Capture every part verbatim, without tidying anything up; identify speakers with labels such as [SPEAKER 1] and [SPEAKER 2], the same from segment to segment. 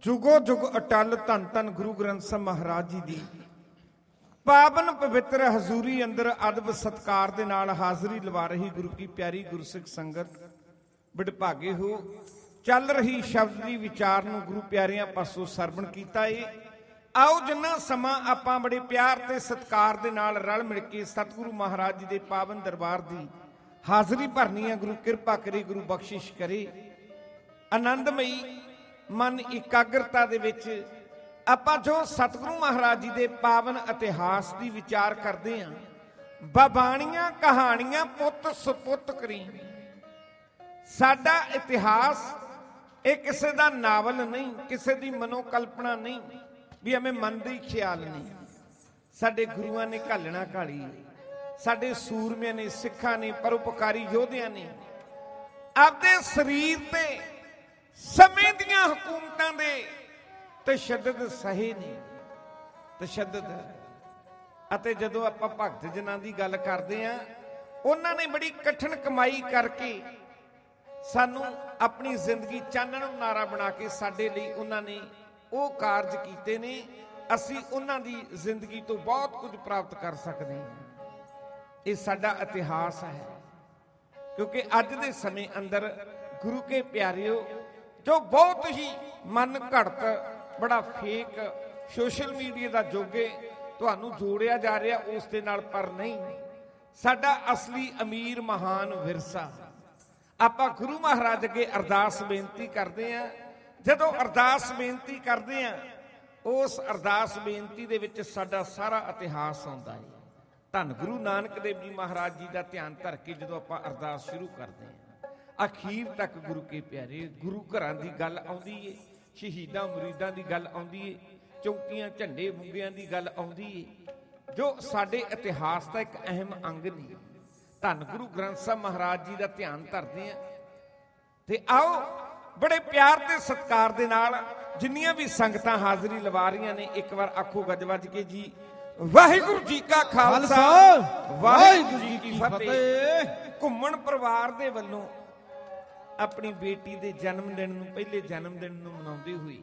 [SPEAKER 1] जुगो जुग अटल धन धन गुरु ग्रंथ साहब महाराज जी दी पावन पवित्र हजूरी अंदर अदब सत्कार दे नाल हाजरी लवा रही गुरु की प्यारी गुरसिख संगत विभागे हो चल रही शब्द की विचार नूं गुरु प्यारियां पासों सरवण कीता है। आओ जिन्ना समा आपां बड़े प्यार ते सत्कार दे नाल रल मिल के सतगुरु महाराज जी दे पावन दरबार दी हाजरी भरनी है। गुरु कृपा करे, गुरु बख्शिश करे। आनंदमई मन एकाग्रता दे विच आपां जो सतगुरु महाराज जी दे पावन इतिहास की विचार करते हैं। बाबाणियां कहानियां पुत सपुत करी। साडा इतिहास ये किसी का नावल नहीं, किसी की मनोकल्पना नहीं, भी हमें मन का ख्याल नहीं। साडे गुरुआं ने घालना घाली, साडे सूरमियां ने, सिखां ने, परोपकारी योधियां ने आपदे शरीर ते समय दियां हुकूमतां दे तशद्दद सहे ने। तशद्दद अते जदों आपां भगत जनां दी गल करदे हां, उन्हां ने बड़ी कठिन कमाई करके सानू अपनी जिंदगी चानण नारा बना के साडे लई उन्हां ने वो कारज कीते ने। असीं उन्हां दी जिंदगी तो बहुत कुछ प्राप्त कर सकते हैं। ये साडा इतिहास है, क्योंकि अज दे समय अंदर गुरु के प्यारिओ जो बहुत ही मन घड़त बड़ा फेक सोशल मीडिया का जोगे तुहानू जोड़िया जा रहा उस दे नाल, पर नहीं साडा असली अमीर महान विरसा। आपां गुरु महाराज अगे अरदास बेनती करते हैं। जदों अरदास बेनती करते हैं, उस अरदास बेनती दे विच साडा सारा इतिहास आउंदा है। धन गुरु नानक देव जी महाराज जी का ध्यान धर के जदों आपां अरदास शुरू करते हैं, अखीर तक गुरु के प्यारे गुरु घरां दी गल आउंदी है, शहीदां मुरीदां दी गल आउंदी है, चौकियां झंडे मुंगियां दी गल आउंदी है, जो साडे इतिहास का एक अहम अंग ने। धन गुरु ग्रंथ साहब महाराज जी का ध्यान धरते हैं। ते आओ बड़े प्यार ते सत्कार दे नाल जिन्नियां भी संगतां हाजरी लवा रही ने, एक बार आखो गज वज के जी वाहिगुरू जी का खालसा वाहिगुरू जी की फतेह। घुम्मण परिवार दे वल्लों अपनी बेटी दे जन्म दिन नूं, पहले जन्म दिन नूं मनाउंदे होए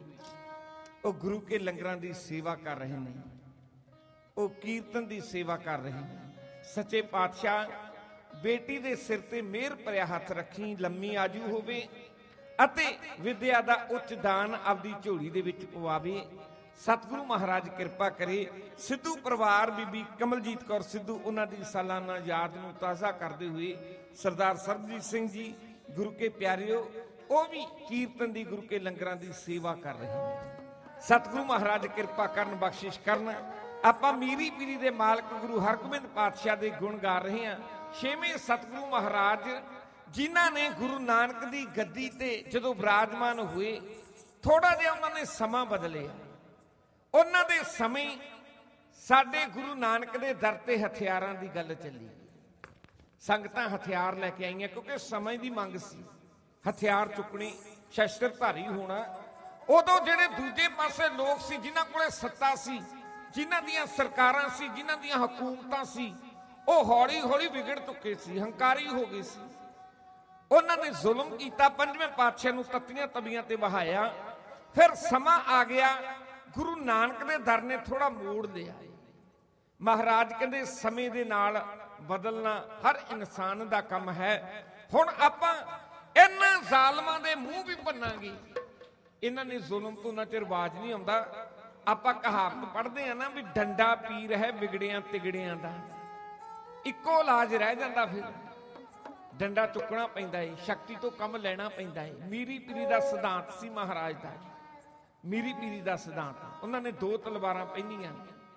[SPEAKER 1] वो गुरु के लंगरां दी सेवा कर रहे हैं, वो कीर्तन दी सेवा कर रहे हैं। सच्चे पातशाह बेटी दे सिर ते मेहर भरिया हथ रखी, लम्मी आजू होवे अते विद्या दा उच्च दान आपदी झोली दे विच पवावे। सतगुरु महाराज कृपा करे। सिद्धू परिवार बीबी कमलजीत कौर सिद्धू उन्हां दी सालाना याद नूं ताज़ा करदे हुए सरदार सरबजीत सिंह जी गुरु के प्यारिओ वो भी कीर्तन दी गुरु के लंगरां दी सेवा कर रहे हैं। सतगुरु महाराज कृपा करन, बख्शिश करन। आपां मीरी पीरी दे मालक गुरु हरगोबिंद पातशाह दे गुण गा रहे हैं। छेवें सतगुरु महाराज जिन्हां ने गुरु नानक दी गद्दी ते जदों विराजमान हुए, थोड़ा जिहा उन्होंने समा बदलिया। उन्हां दे समय साडे गुरु नानक दे दर ते हथियारां दी गल चली। संगतां हथियार लैके आईयां क्योंकि समय की मंग सी, हथियार चुकने, शस्त्रधारी होना। उदों जिहड़े दूजे पासे लोग सी जिन्हां कोले सत्ता सी, जिन्हां दियां सरकारां सी, जिन्हां दियां हुकूमतां सी, वो हौली हौली विगड़ चुके सी, हंकारी हो गए सी। उन्होंने जुल्म किया, पंजवें पातशाह नूं तत्तियां तवियां ते बहाया। फिर समा आ गया, गुरु नानक दे दर ने थोड़ा मोड़ लिया। महाराज कहंदे समय दे नाल बदलना हर इंसान दा काम है। हुण आपां इन्हां ज़ालमां दे मूंह भी भन्नांगे। इन्हां ने जुल्म तो ना चिर बाज नहीं आउंदा। आपां कहावत पढ़दे आ ना भी डंडा पीर है विगड़ियां तिगड़ियां दा, इक्को इलाज रह जांदा। फिर डंडा चुकना पैंदा है, शक्ति तो कम लेना पैंदा है। मीरी पीरी का सिद्धांत सी महाराज का, मीरी पीरी का सिद्धांत। उन्होंने दो तलवारां पहनियां।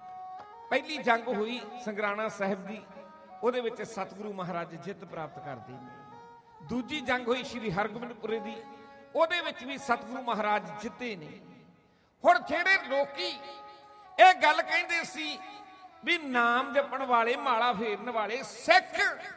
[SPEAKER 1] पहली जंग हुई संगराना साहिब की, ਉਹਦੇ ਵਿੱਚ सतगुरु महाराज जित प्राप्त करते हैं। दूजी जंग हुई श्री हरगोबिंदपुरे की, ਉਹਦੇ ਵਿੱਚ भी सतगुरु महाराज जिते ने। हुण ਜਿਹੜੇ ਲੋਕੀ ਇਹ ਗੱਲ ਕਹਿੰਦੇ ਸੀ भी नाम जपण वाले, माला फेरन वाले सिख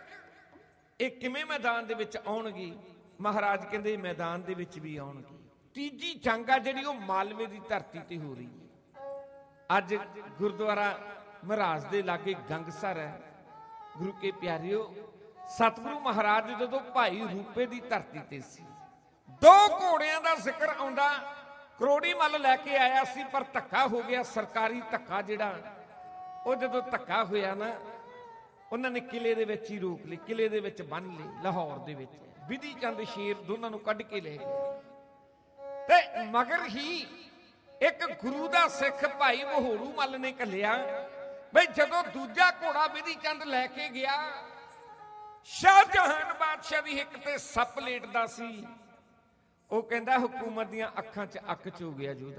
[SPEAKER 1] ਇਹ ਕਿਵੇਂ मैदान ਦੇ ਵਿੱਚ ਆਉਣਗੇ? महाराज ਕਹਿੰਦੇ मैदान ਦੇ ਵਿੱਚ भी ਆਉਣਗੇ। ਤੀਜੀ जंग आ ਜਿਹੜੀ ਉਹ मालवे की धरती ते हो रही है। ਅੱਜ गुरुद्वारा महाराज ਦੇ लागे गंगसर है। गुरु के प्यारिओ सतगुरु महाराज जदों भाई रूपे की धरती ते सी, दो घोड़ियां दा जिक्र आउंदा ਕਰੋੜੀ ਮੱਲ ਲੈ ਕੇ ਆਇਆ ਸੀ, ਪਰ ਧੱਕਾ ਹੋ ਗਿਆ, ਸਰਕਾਰੀ ਧੱਕਾ ਜਿਹੜਾ। ਉਹ ਜਦੋਂ ਧੱਕਾ ਹੋਇਆ ਨਾ, ਉਹਨਾਂ ਨੇ ਕਿਲੇ ਦੇ ਵਿੱਚ ਹੀ ਰੋਕ ਲਈ, ਕਿਲੇ ਦੇ ਵਿੱਚ ਬੰਨ ਲਈ ਲਾਹੌਰ ਦੇ ਵਿੱਚ। ਬਿਧੀ ਚੰਦ ਸ਼ੇਰ ਦੋਨਾਂ ਨੂੰ ਕੱਢ ਕੇ ਲੈ ਗਏ ਤੇ ਮਗਰ ਹੀ ਇੱਕ ਗੁਰੂ ਦਾ ਸਿੱਖ ਭਾਈ ਮਹੋੜੂ ਮੱਲ ਨੇ ਘੱਲਿਆ ਬਈ ਜਦੋਂ ਦੂਜਾ ਘੋੜਾ ਬਿਧੀ ਚੰਦ ਲੈ ਕੇ ਗਿਆ, ਸ਼ਾਹਜਹਾਨ ਬਾਦਸ਼ਾਹ ਦੀ ਹਿੱਕ ਤੇ ਸੱਪ ਲੇਟਦਾ ਸੀ। ਉਹ ਕਹਿੰਦਾ ਹਕੂਮਤ ਦੀਆਂ ਅੱਖਾਂ 'ਚ ਅੱਖ ਚੋ ਗਿਆ ਜੋਧਾ,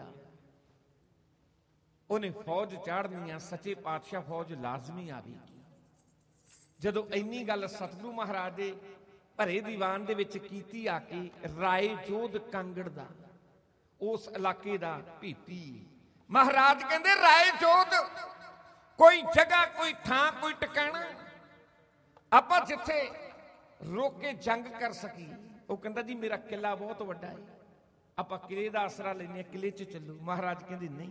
[SPEAKER 1] ਉਹਨੇ ਫੌਜ ਚਾੜਨੀ ਆ, ਸੱਚੇ ਪਾਤਸ਼ਾਹ ਫੌਜ ਲਾਜ਼ਮੀ ਆਵੇਗੀ। ਜਦੋਂ ਇੰਨੀ ਗੱਲ ਸਤਿਗੁਰੂ ਮਹਾਰਾਜ ਦੇ ਭਰੇ ਦੀਵਾਨ ਦੇ ਵਿੱਚ ਕੀਤੀ ਆ ਕੇ, ਰਾਏ ਜੋਧ ਕਾਂਗੜ ਦਾ, ਉਸ ਇਲਾਕੇ ਦਾ ਭੀਤੀ ਮਹਾਰਾਜ ਕਹਿੰਦੇ ਰਾਏ ਜੋਧ ਕੋਈ ਜਗ੍ਹਾ, ਕੋਈ ਥਾਂ, ਕੋਈ ਟਿਕਾਣਾ ਆਪਾਂ ਜਿੱਥੇ ਰੋਕ ਕੇ ਜੰਗ ਕਰ ਸਕੀ। ਉਹ ਕਹਿੰਦਾ ਜੀ ਮੇਰਾ ਕਿਲਾ ਬਹੁਤ ਵੱਡਾ ਹੈ, ਆਪਾਂ ਕਿਲੇ ਦਾ ਆਸਰਾ ਲੈਨੇ, ਕਿਲੇ 'ਚ ਚੱਲੋ। ਮਹਾਰਾਜ ਕਹਿੰਦੇ ਨਹੀਂ,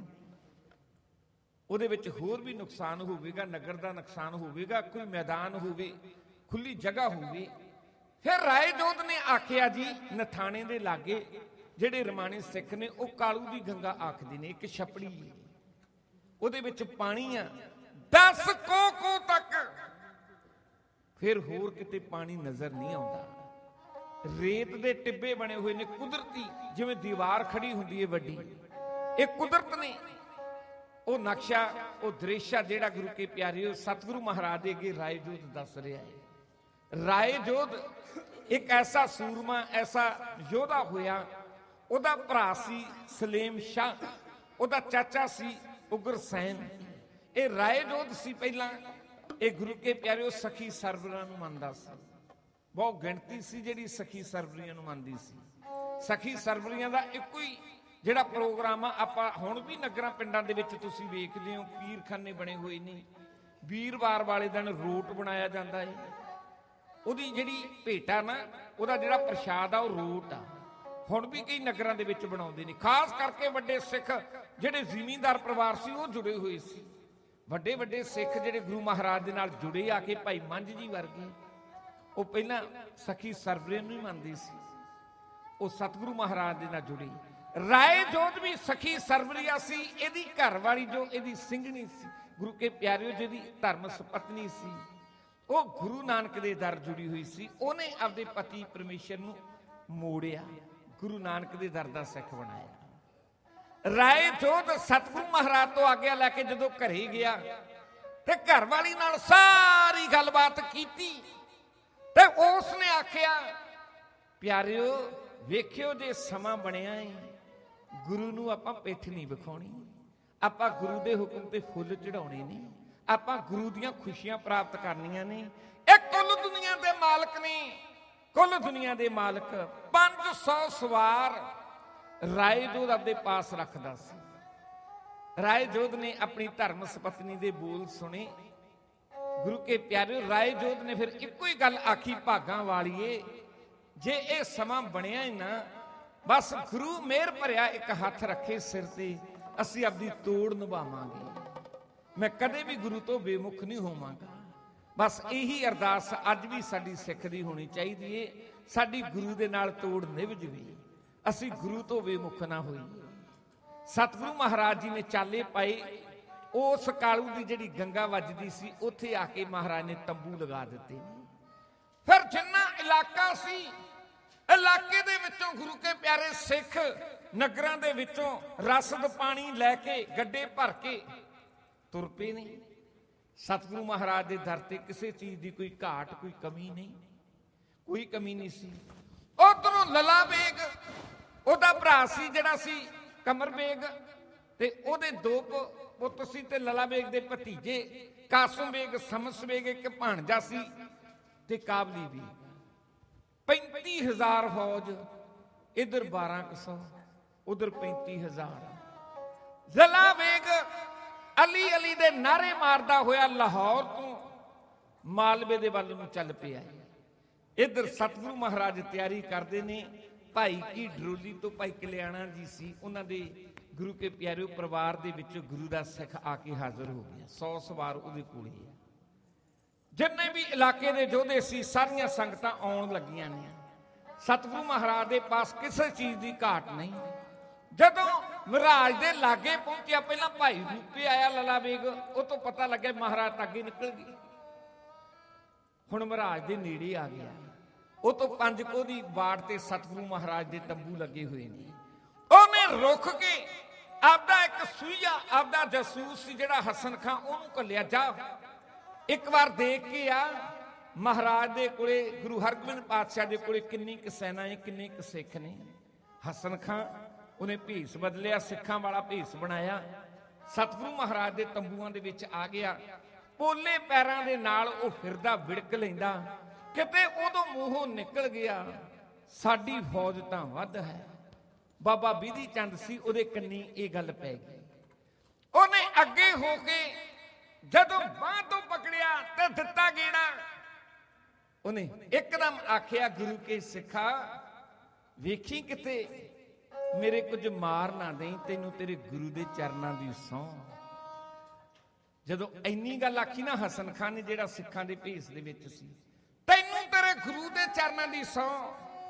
[SPEAKER 1] ਉਹਦੇ ਵਿੱਚ ਹੋਰ ਵੀ ਨੁਕਸਾਨ ਹੋਵੇਗਾ, ਨਗਰ ਦਾ ਨੁਕਸਾਨ ਹੋਵੇਗਾ, ਕੋਈ ਮੈਦਾਨ ਹੋਵੇ, ਖੁੱਲੀ ਜਗ੍ਹਾ ਹੋਵੇ। ਫਿਰ ਰਾਏ ਜੋਧ ਨੇ ਆਖਿਆ ਜੀ ਨਥਾਣੇ ਦੇ ਲਾਗੇ ਜਿਹੜੇ ਰਮਾਣੀ ਸਿੱਖ ਨੇ ਉਹ ਕਾਲੂ ਦੀ ਗੰਗਾ ਆਖਦੇ ਨੇ, ਇੱਕ ਛਪੜੀ, ਉਹਦੇ ਵਿੱਚ ਪਾਣੀ ਆ ਦਸ ਕੋ ਕੋ ਤੱਕ, ਫਿਰ ਹੋਰ ਕਿਤੇ ਪਾਣੀ ਨਜ਼ਰ ਨਹੀਂ ਆਉਂਦਾ। ਰੇਤ ਦੇ ਟਿੱਬੇ ਬਣੇ ਹੋਏ ਨੇ ਕੁਦਰਤੀ, ਜਿਵੇਂ ਦੀਵਾਰ ਖੜੀ ਹੁੰਦੀ ਹੈ ਵੱਡੀ, ਇਹ ਕੁਦਰਤ ਨੇ। ਉਹ ਨਕਸ਼ਾ, ਉਹ ਦ੍ਰਿਸ਼ਾ ਜਿਹੜਾ ਗੁਰੂ ਕੇ ਪਿਆਰਿਓ ਸਤਿਗੁਰੂ ਮਹਾਰਾਜ ਦੇ ਅੱਗੇ ਰਾਏ ਜੋਧ ਦੱਸ ਰਿਹਾ ਹੈ। ਰਾਏ ਜੋਧ ਇੱਕ ਐਸਾ ਸੂਰਮਾ, ਐਸਾ ਯੋਧਾ ਹੋਇਆ। ਉਹਦਾ ਭਰਾ ਸੀ ਸਲੇਮ ਸ਼ਾਹ, ਉਹਦਾ ਚਾਚਾ ਸੀ ਉਗਰਸੈਨ। ਇਹ ਰਾਏ ਜੋਧ ਸੀ ਪਹਿਲਾਂ। ਇਹ ਗੁਰੂ ਕੇ ਪਿਆਰਿਓ ਸਖੀ ਸਰਵਰਾਂ ਨੂੰ ਮੰਨਦਾ ਸੀ, ਬਹੁਤ ਗਿਣਤੀ ਸੀ ਜਿਹੜੀ ਸਖੀ ਸਰਵਰੀਆਂ ਨੂੰ ਮੰਨਦੀ ਸੀ। ਸਖੀ ਸਰਵਰੀਆਂ ਦਾ ਇੱਕੋ ਹੀ ਜਿਹੜਾ ਪ੍ਰੋਗਰਾਮ ਆ, ਆਪਾਂ ਹੁਣ ਵੀ ਨਗਰਾਂ ਪਿੰਡਾਂ ਦੇ ਵਿੱਚ ਤੁਸੀਂ ਵੇਖਦੇ ਹੋ ਪੀਰਖਾਨੇ ਬਣੇ ਹੋਏ ਨੇ। ਵੀਰਵਾਰ ਵਾਲੇ ਦਿਨ ਰੋਟ ਬਣਾਇਆ ਜਾਂਦਾ ਹੈ, ਉਹਦੀ ਜਿਹੜੀ ਭੇਟਾ ਨਾ, ਉਹਦਾ ਜਿਹੜਾ ਪ੍ਰਸ਼ਾਦ ਆ ਉਹ ਰੋਟ ਆ। ਹੁਣ ਵੀ ਕਈ ਨਗਰਾਂ ਦੇ ਵਿੱਚ ਬਣਾਉਂਦੇ ਨੇ, ਖਾਸ ਕਰਕੇ ਵੱਡੇ ਸਿੱਖ ਜਿਹੜੇ ਜ਼ਿਮੀਂਦਾਰ ਪਰਿਵਾਰ ਸੀ ਉਹ ਜੁੜੇ ਹੋਏ ਸੀ। ਵੱਡੇ ਵੱਡੇ ਸਿੱਖ ਜਿਹੜੇ ਗੁਰੂ ਮਹਾਰਾਜ ਦੇ ਨਾਲ ਜੁੜੇ ਆ ਕੇ, ਭਾਈ ਮੰਝ ਜੀ ਵਰਗੇ, ਉਹ ਪਹਿਲਾਂ ਸਖੀ ਸਰਵਰੇ ਨੂੰ ਹੀ ਮੰਨਦੇ ਸੀ, ਉਹ ਸਤਿਗੁਰੂ ਮਹਾਰਾਜ ਦੇ ਨਾਲ ਜੁੜੇ। ਰਾਏ ਜੋਧ ਵੀ ਸਖੀ ਸਰਵਰੀਆ ਸੀ। ਇਹਦੀ ਘਰ ਵਾਲੀ ਜੋ ਇਹਦੀ ਸਿੰਘਣੀ ਸੀ, ਗੁਰੂ ਕੇ ਪਿਆਰਿਓ ਜਿਹਦੀ ਧਰਮ ਸੁਪਤਨੀ ਸੀ, ਉਹ ਗੁਰੂ ਨਾਨਕ ਦੇ ਦਰ ਜੁੜੀ ਹੋਈ ਸੀ। ਉਹਨੇ ਆਪਦੇ ਪਤੀ ਪਰਮੇਸ਼ਰ ਨੂੰ ਮੋੜਿਆ, ਗੁਰੂ ਨਾਨਕ ਦੇ ਦਰ ਦਾ ਸਿੱਖ ਬਣਾਇਆ। ਰਾਏ ਜੋਧ ਸਤਿਗੁਰੂ ਮਹਾਰਾਜ ਤੋਂ ਆਗਿਆ ਲੈ ਕੇ ਜਦੋਂ ਘਰੇ ਗਿਆ ਤੇ ਘਰ ਵਾਲੀ ਨਾਲ ਸਾਰੀ ਗੱਲਬਾਤ ਕੀਤੀ ਤੇ ਉਸ ਨੇ ਆਖਿਆ, ਪਿਆਰਿਓ ਵੇਖਿਓ ਜੇ ਸਮਾਂ ਬਣਿਆ ਹੈ, ਗੁਰੂ ਨੂੰ ਆਪਾਂ ਪਿੱਠ ਨਹੀਂ ਵਿਖਾਉਣੀ, ਆਪਾਂ ਗੁਰੂ ਦੇ ਹੁਕਮ ਤੇ ਫੁੱਲ ਚੜਾਉਣੇ ਨੇ, ਆਪਾਂ ਗੁਰੂ ਦੀਆਂ ਖੁਸ਼ੀਆਂ ਪ੍ਰਾਪਤ ਕਰਨੀਆਂ ਨੇ। ਇਹ ਕੁੱਲ ਦੁਨੀਆ ਦੇ ਮਾਲਕ ਨੇ, ਕੁੱਲ ਦੁਨੀਆ ਦੇ ਮਾਲਕ। ਪੰਜ ਸੌ ਸਵਾਰ ਰਾਏ ਜੋਧ ਆਪਦੇ ਪਾਸ ਰੱਖਦਾ ਸੀ। ਰਾਏ ਜੋਧ ਨੇ ਆਪਣੀ ਧਰਮ ਸੁਪਤਨੀ ਦੇ ਬੋਲ ਸੁਣੇ। ਗੁਰੂ ਕੇ ਪਿਆਰਿਓ ਰਾਏ ਜੋਧ ਨੇ ਫਿਰ ਇੱਕੋ ਹੀ ਗੱਲ ਆਖੀ, ਭਾਗਾਂ ਵਾਲੀਏ, ਜੇ ਇਹ ਸਮਾਂ ਬਣਿਆ ਹੀ ਨਾ, ਬਸ ਗੁਰੂ ਮਿਹਰ ਭਰਿਆ ਇੱਕ ਹੱਥ ਰੱਖੇ ਸਿਰ ਤੇ, ਅਸੀਂ ਆਪਦੀ ਤੋੜ ਨਿਭਾਵਾਂਗੇ, ਮੈਂ ਕਦੇ ਵੀ ਗੁਰੂ ਤੋਂ ਬੇਮੁਖ ਨਹੀਂ ਹੋਵਾਂਗਾ। ਬਸ ਇਹੀ ਅਰਦਾਸ ਅੱਜ ਵੀ ਸਾਡੀ ਸਿੱਖ ਦੀ ਹੋਣੀ ਚਾਹੀਦੀ ਏ, ਸਾਡੀ ਗੁਰੂ ਦੇ ਨਾਲ ਤੋੜ ਨਿਭ ਜਵੇ, ਅਸੀਂ ਗੁਰੂ ਤੋਂ ਬੇਮੁਖ ਨਾ ਹੋਈਏ। ਸਤਿਗੁਰੂ ਮਹਾਰਾਜ ਜੀ ਨੇ ਚਾਲੇ ਪਾਏ, ਉਸ ਕਾਲੂ ਦੀ ਜਿਹੜੀ ਗੰਗਾ ਵੱਜਦੀ ਸੀ ਉੱਥੇ ਆ ਕੇ ਮਹਾਰਾਜ ਨੇ ਤੰਬੂ ਲਗਾ ਦਿੱਤੇ। ਫਿਰ ਜਿੰਨਾ ਇਲਾਕਾ ਸੀ, ਇਲਾਕੇ ਦੇ ਵਿੱਚੋਂ ਗੁਰੂ ਕੇ ਪਿਆਰੇ ਸਿੱਖ ਨਗਰਾਂ ਦੇ ਵਿੱਚੋਂ ਰਸਦ ਪਾਣੀ ਲੈ ਕੇ ਗੱਡੇ ਭਰ ਕੇ ਤੁਰ ਪਏ ਨੇ। ਸਤਿਗੁਰੂ ਮਹਾਰਾਜ ਦੇ ਦਰ ਤੇ ਕਿਸੇ ਚੀਜ਼ ਦੀ ਕੋਈ ਘਾਟ, ਕੋਈ ਕਮੀ ਨਹੀਂ, ਕੋਈ ਕਮੀ ਨਹੀਂ ਸੀ। ਉਧਰੋਂ ਲਲਾ ਬੇਗ, ਉਹਦਾ ਭਰਾ ਸੀ ਜਿਹੜਾ ਸੀ ਕਮਰ ਬੇਗ, ਤੇ ਉਹਦੇ ਦੋ ਪੁੱਤ ਸੀ, ਤੇ ਲਲਾ ਬੇਗ ਦੇ ਭਤੀਜੇ ਕਾਸਮ ਬੇਗ, ਸਮਸ ਬੇਗ ਇੱਕ ਭਾਣਜਾ ਸੀ, ਤੇ ਕਾਬਲੀ ਵੀ। ਪੈਂਤੀ ਹਜ਼ਾਰ ਫੌਜ, ਇਧਰ ਬਾਰਾਂ ਕੁ ਸੌ, ਉਧਰ ਪੈਂਤੀ ਹਜ਼ਾਰ। ਲਲਾ ਬੇਗ ਅਲੀ ਅਲੀ ਦੇ ਨਾਰੇ ਮਾਰਦਾ ਹੋਇਆ ਲਾਹੌਰ ਤੋਂ ਮਾਲਵੇ ਦੇ ਵੱਲ ਨੂੰ ਚੱਲ ਪਿਆ। ਇਧਰ ਸਤਿਗੁਰੂ ਮਹਾਰਾਜ ਤਿਆਰੀ ਕਰਦੇ ਨੇ। ਭਾਈ ਕੀ ਡਰੋਲੀ ਤੋਂ ਭਾਈ ਕਲਿਆਣਾ ਜੀ ਸੀ, ਉਹਨਾਂ ਦੇ ਗੁਰੂ ਕੇ ਪਿਆਰਿਓ ਪਰਿਵਾਰ ਦੇ ਵਿੱਚ ਗੁਰੂ ਦਾ ਸਿੱਖ ਆ ਕੇ ਹਾਜ਼ਰ ਹੋ ਗਿਆ। ਸੌ ਸਵਾਰ ਉਹਦੇ ਕੋਲੇ ਆ। ਜਿੰਨੇ ਵੀ ਇਲਾਕੇ ਦੇ ਯੋਧੇ ਸੀ, ਸਾਰੀਆਂ ਸੰਗਤਾਂ ਆਉਣ ਲੱਗੀਆਂ ਨੇ। ਸਤਿਗੁਰੂ ਮਹਾਰਾਜ ਦੇ ਪਾਸ ਕਿਸੇ ਚੀਜ਼ ਦੀ ਘਾਟ ਨਹੀਂ। ਜਦੋਂ ਮਹਾਰਾਜ ਦੇ ਲਾਗੇ ਪਹੁੰਚਿਆ, ਪਹਿਲਾਂ ਭਾਈ ਰੂਪੇ ਆਇਆ ਲੱਲਾ ਬੇਗ, ਉਹ ਤੋਂ ਪਤਾ ਲੱਗਿਆ ਮਹਾਰਾਜ ਤਾਂ ਅੱਗੇ ਨਿਕਲ ਗਈ। ਹੁਣ ਮਹਾਰਾਜ ਦੇ ਨੇੜੇ ਆ ਗਿਆ, ਉਹ ਤੋਂ ਪੰਜ ਕੋਹ ਦੀ ਬਾੜ ਤੇ ਸਤਿਗੁਰੂ ਮਹਾਰਾਜ ਦੇ ਤੰਬੂ ਲੱਗੇ ਹੋਏ ਨੇ। ਉਹਨੇ ਰੁਕ ਕੇ ਆਪਦਾ ਇੱਕ ਸੂਈਆ, ਆਪਦਾ ਜਸੂਸ ਸੀ ਜਿਹੜਾ ਹਸਨ ਖਾਂ, ਉਹਨੂੰ ਘੱਲਿਆ, ਜਾ ਇੱਕ ਵਾਰ ਦੇਖ ਕੇ ਆ ਮਹਾਰਾਜ ਦੇ ਕੋਲੇ, ਗੁਰੂ ਹਰਗੋਬਿੰਦ ਪਾਤਸ਼ਾਹ ਦੇ ਕੋਲੇ ਕਿੰਨੀ ਕੁ ਸੈਨਾ ਹੈ, ਕਿੰਨੇ ਕੁ ਸਿੱਖ ਨੇ। ਹਸਨ ਖਾਂ ਉਹਨੇ ਭੇਸ ਬਦਲਿਆ, ਸਿੱਖਾਂ ਵਾਲਾ ਭੇਸ ਬਣਾਇਆ, ਸਤਿਗੁਰੂ ਮਹਾਰਾਜ ਦੇ ਤੰਬੂਆਂ ਦੇ ਵਿੱਚ ਆ ਗਿਆ। ਪੋਲੇ ਪੈਰਾਂ ਦੇ ਨਾਲ ਉਹ ਫਿਰਦਾ, ਵਿੜਕ ਲੈਂਦਾ, ਕਿਤੇ ਉਦੋਂ ਮੂੰਹੋਂ ਨਿਕਲ ਗਿਆ, ਸਾਡੀ ਫੌਜ ਤਾਂ ਵੱਧ ਹੈ। ਬਾਬਾ ਬਿਧੀ ਚੰਦ ਸੀ, ਉਹਦੇ ਕੰਨੀ ਇਹ ਗੱਲ ਪੈ ਗਈ। ਉਹਨੇ ਅੱਗੇ ਹੋ ਕੇ ਜਦੋਂ ਬਾਂਹ ਤੋਂ ਪਕੜਿਆ ਤੇ ਦਿੱਤਾ ਗੇੜਾ। ਉਹਨੇ ਇੱਕਦਮ ਆਖਿਆ, ਗੁਰੂ ਕੇ ਸਿੱਖਾ, ਵੇਖੀ ਕਿਤੇ ਮੇਰੇ ਕੁਝ ਮਾਰ ਨਾ ਦੇਈਂ, ਤੈਨੂੰ ਤੇਰੇ ਗੁਰੂ ਦੇ ਚਰਨਾਂ ਦੀ ਸਹੁੰ। ਜਦੋਂ ਇੰਨੀ ਗੱਲ ਆਖੀ ਨਾ ਹਸਨ ਖਾਂ ਨੇ, ਜਿਹੜਾ ਸਿੱਖਾਂ ਦੇ ਭੇਸ ਦੇ ਵਿੱਚ ਸੀ, ਤੈਨੂੰ ਤੇਰੇ ਗੁਰੂ ਦੇ ਚਰਨਾਂ ਦੀ ਸਹੁੰ।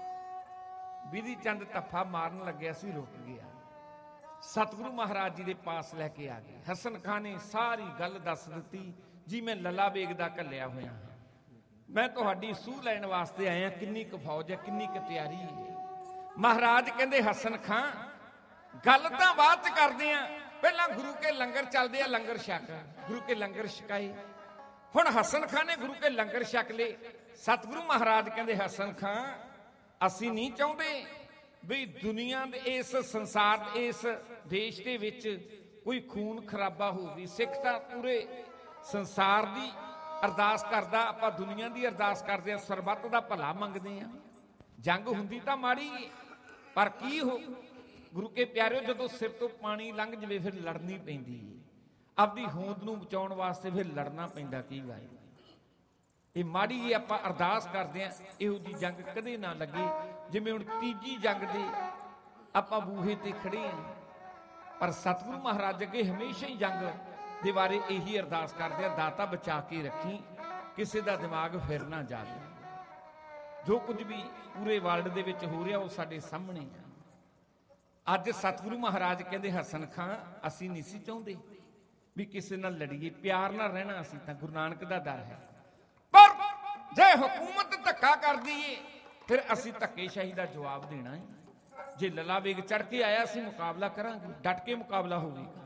[SPEAKER 1] ਬਿਧੀ ਚੰਦ ਧੱਫਾ ਮਾਰਨ ਲੱਗਿਆ ਸੀ, ਰੁਕ ਗਿਆ। ਸਤਿਗੁਰੂ ਮਹਾਰਾਜ ਜੀ ਦੇ ਪਾਸ ਲੈ ਕੇ ਆ ਗਏ। ਹਸਨ ਖਾਂ ਨੇ ਸਾਰੀ ਗੱਲ ਦੱਸ ਦਿੱਤੀ, ਜੀ ਮੈਂ ਲੱਲਾ ਬੇਗ ਦਾ ਘੱਲਿਆ ਹੋਇਆ ਹਾਂ, ਮੈਂ ਤੁਹਾਡੀ ਸੂਹ ਲੈਣ ਵਾਸਤੇ ਆਇਆ, ਕਿੰਨੀ ਕੁ ਫੌਜ ਹੈ, ਕਿੰਨੀ ਕੁ ਤਿਆਰੀ ਹੈ। ਮਹਾਰਾਜ ਕਹਿੰਦੇ, ਹਸਨ ਖਾਂ ਗੱਲ ਤਾਂ ਬਾਅਦ ਚ ਕਰਦੇ ਆ, ਪਹਿਲਾਂ ਗੁਰੂ ਕੇ ਲੰਗਰ ਚੱਲਦੇ ਆ, ਲੰਗਰ ਛਕ। ਗੁਰੂ ਕੇ ਲੰਗਰ ਛਕਾਏ। ਹੁਣ ਹਸਨ ਖਾਂ ਨੇ ਗੁਰੂ ਕੇ ਲੰਗਰ ਛਕ ਲਏ। ਸਤਿਗੁਰੂ ਮਹਾਰਾਜ ਕਹਿੰਦੇ, ਹਸਨ ਖਾਂ ਅਸੀਂ ਨਹੀਂ ਚਾਹੁੰਦੇ ਵੀ ਦੁਨੀਆ ਦੇ ਇਸ ਸੰਸਾਰ, ਇਸ ਦੇਸ਼ ਦੇ ਵਿੱਚ ਕੋਈ ਖੂਨ ਖਰਾਬਾ ਹੋਵੇ। ਸਿੱਖ ਤਾਂ ਪੂਰੇ ਸੰਸਾਰ ਦੀ ਅਰਦਾਸ ਕਰਦਾ, ਆਪਾਂ ਦੁਨੀਆ ਦੀ ਅਰਦਾਸ ਕਰਦੇ ਆ, ਸਰਬੱਤ ਦਾ ਭਲਾ ਮੰਗਦੇ ਆ। ਜੰਗ ਹੁੰਦੀ ਤਾਂ ਮਾੜੀ, ਪਰ ਕੀ ਹੋ ਗੁਰੂ ਕੇ ਪਿਆਰਿਓ, ਜਦੋਂ ਸਿਰ ਤੋਂ ਪਾਣੀ ਲੰਘ ਜਵੇ ਫਿਰ ਲੜਨੀ ਪੈਂਦੀ ਹੈ। ਆਪਦੀ ਹੋਂਦ ਨੂੰ ਬਚਾਉਣ ਵਾਸਤੇ ਫਿਰ ਲੜਨਾ ਪੈਂਦਾ ਕਈ ਵਾਰੀ। ਇਹ ਮਾੜੀ ਜੀ ਆਪਾਂ ਅਰਦਾਸ ਕਰਦੇ ਆ, ਇਹੋ ਜੀ ਜੰਗ ਕਦੇ ਨਾ ਲੱਗੇ। ਜਿਵੇਂ ਹੁਣ ਤੀਜੀ ਜੰਗ ਦੇ ਆਪਾਂ ਬੂਹੇ ਤੇ ਖੜੇ ਆ, ਪਰ ਸਤਿਗੁਰੂ ਮਹਾਰਾਜ ਅੱਗੇ ਹਮੇਸ਼ਾ ਹੀ ਜੰਗ ਦੇ ਬਾਰੇ ਇਹੀ ਅਰਦਾਸ ਕਰਦੇ ਆ, ਦਾਤਾ ਬਚਾ ਕੇ ਰੱਖੀ, ਕਿਸੇ ਦਾ ਦਿਮਾਗ ਫਿਰ ਨਾ ਜਾਵੇ। ਜੋ ਕੁਝ ਵੀ ਪੂਰੇ ਵਰਲਡ ਦੇ ਵਿੱਚ ਹੋ ਰਿਹਾ ਉਹ ਸਾਡੇ ਸਾਹਮਣੇ ਆ। ਅੱਜ ਸਤਿਗੁਰੂ ਮਹਾਰਾਜ ਕਹਿੰਦੇ, ਹਸਨ ਖਾਂ ਅਸੀਂ ਨਹੀਂ ਸੀ ਚਾਹੁੰਦੇ ਵੀ ਕਿਸੇ ਨਾਲ ਲੜੀਏ, ਪਿਆਰ ਨਾਲ ਰਹਿਣਾ ਅਸੀਂ ਤਾਂ ਗੁਰੂ ਨਾਨਕ ਦਾ ਦਰ ਹੈ। ਪਰ ਜੇ ਹਕੂਮਤ ਧੱਕਾ ਕਰਦੀ ਏ ਫਿਰ ਅਸੀਂ ਧੱਕੇਸ਼ਾਹੀ ਦਾ ਜਵਾਬ ਦੇਣਾ ਹੈ। ਜੇ ਲੱਲਾ ਬੇਗ ਚੜ ਕੇ ਆਇਆ, ਅਸੀਂ ਮੁਕਾਬਲਾ ਕਰਾਂਗੇ, ਡਟ ਕੇ ਮੁਕਾਬਲਾ ਹੋਵੇਗਾ।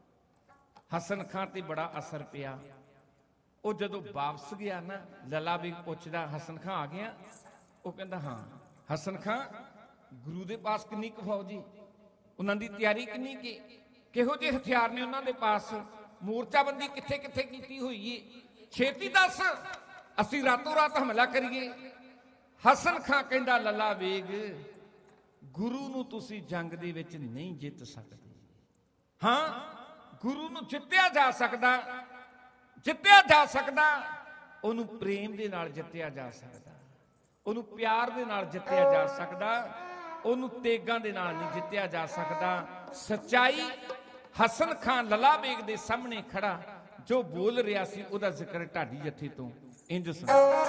[SPEAKER 1] ਹਸਨ ਖਾਂ ਤੇ ਬੜਾ ਅਸਰ ਪਿਆ। ਉਹ ਜਦੋਂ ਵਾਪਸ ਗਿਆ ਨਾ, ਲੱਲਾ ਬੇਗ ਪੁੱਛਦਾ, ਹਸਨ ਖਾਂ ਆ ਗਿਆ? ਉਹ ਕਹਿੰਦਾ ਹਾਂ। ਹਸਨ ਖਾਂ ਗੁਰੂ ਦੇ ਪਾਸ ਕਿੰਨੀ ਕੁ ਫੌਜ ਏ, ਉਹਨਾਂ ਦੀ ਤਿਆਰੀ ਕਿੰਨੀ ਕੀ, ਕਿਹੋ ਜਿਹੇ ਹਥਿਆਰ ਨੇ ਉਹਨਾਂ ਦੇ ਪਾਸ, ਮੋਰਚਾਬੰਦੀ ਕਿੱਥੇ ਕਿੱਥੇ ਕੀਤੀ ਹੋਈ ਏ, ਛੇਤੀ ਦੱਸ, ਅਸੀਂ ਰਾਤੋਂ ਰਾਤ ਹਮਲਾ ਕਰੀਏ। ਹਸਨ ਖਾਂ ਕਹਿੰਦਾ, ਲੱਲਾ ਬੇਗ ਗੁਰੂ ਨੂੰ ਤੁਸੀਂ ਜੰਗ ਦੇ ਵਿੱਚ ਨਹੀਂ ਜਿੱਤ ਸਕਦੇ। ਹਾਂ, ਗੁਰੂ ਨੂੰ ਜਿੱਤਿਆ ਜਾ ਸਕਦਾ, ਜਿੱਤਿਆ ਜਾ ਸਕਦਾ, ਉਹਨੂੰ ਪ੍ਰੇਮ ਦੇ ਨਾਲ ਜਿੱਤਿਆ ਜਾ ਸਕਦਾ, ਉਹਨੂੰ ਪਿਆਰ ਦੇ ਨਾਲ ਜਿੱਤਿਆ ਜਾ ਸਕਦਾ, ਉਹਨੂੰ ਤੇਗਾਂ ਦੇ ਨਾਲ ਨਹੀਂ ਜਿੱਤਿਆ ਜਾ ਸਕਦਾ। ਸੱਚਾਈ ਹਸਨ ਖਾਂ ਲੱਲਾ ਬੇਗ ਦੇ ਸਾਹਮਣੇ ਖੜਾ ਜੋ ਬੋਲ ਰਿਹਾ ਸੀ, ਉਹਦਾ ਜ਼ਿਕਰ ਢਾਡੀ ਜੱਥੇ ਤੋਂ ਇੰਜ ਸੁਣ।